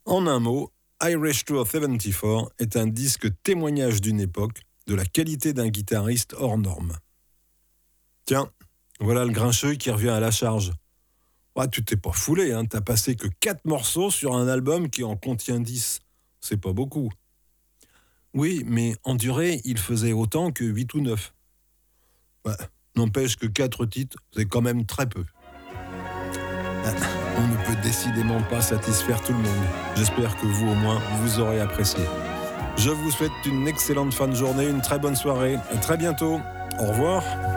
En un mot, Irish Tour 74 est un disque témoignage d'une époque, de la qualité d'un guitariste hors norme. Tiens, voilà le grincheux qui revient à la charge. Ouais, tu t'es pas foulé, hein, t'as passé que 4 morceaux sur un album qui en contient 10. C'est pas beaucoup. Oui, mais en durée, il faisait autant que 8 ou 9. Ouais, n'empêche que 4 titres, c'est quand même très peu. On ne peut décidément pas satisfaire tout le monde. J'espère que vous, au moins, vous aurez apprécié. Je vous souhaite une excellente fin de journée, une très bonne soirée. À très bientôt. Au revoir.